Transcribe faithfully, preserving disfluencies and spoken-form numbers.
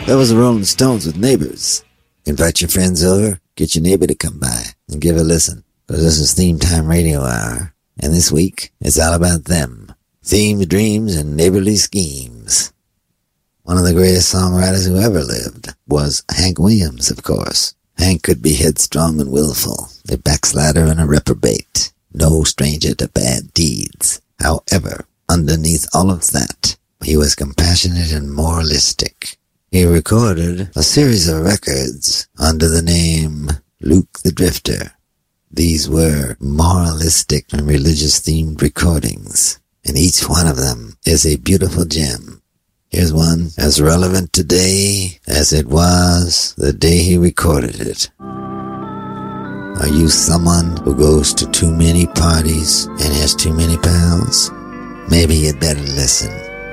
That was the Rolling Stones with Neighbors. Invite your friends over, get your neighbor to come by, and give a listen. Because this is Theme Time Radio Hour, and this week, it's all about them. Themes, dreams, and neighborly schemes. One of the greatest songwriters who ever lived was Hank Williams, of course. Hank could be headstrong and willful, a backslider and a reprobate, no stranger to bad deeds. However, underneath all of that, he was compassionate and moralistic. He recorded a series of records under the name Luke the Drifter. These were moralistic and religious-themed recordings, and each one of them is a beautiful gem. Here's one as relevant today as it was the day he recorded it. Are you someone who goes to too many parties and has too many pals? Maybe you'd better listen.